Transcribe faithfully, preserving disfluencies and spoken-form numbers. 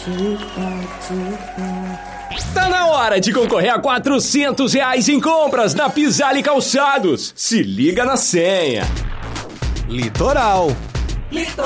Tá na hora de concorrer a quatrocentos reais em compras na Pisale Calçados. Se liga na senha. Litoral. Litoral.